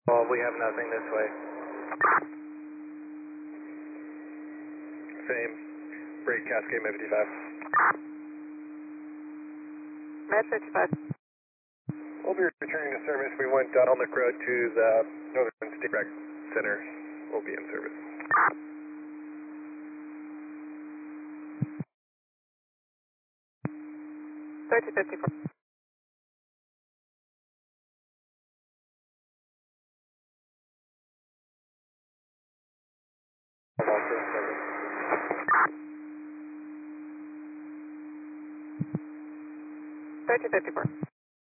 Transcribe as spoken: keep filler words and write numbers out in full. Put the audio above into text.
Well, we have nothing this way. Same. Break Cascade Med fifty-five. Med fifty-five. We'll be returning to service. We went down Elmick Road to the Northern State Rec Center. We'll be in service. thirty fifty-four. thirty fifty-four.